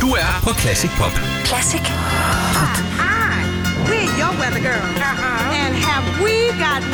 Du er på Classic Pop. Classic. We're your weather girl. And have we got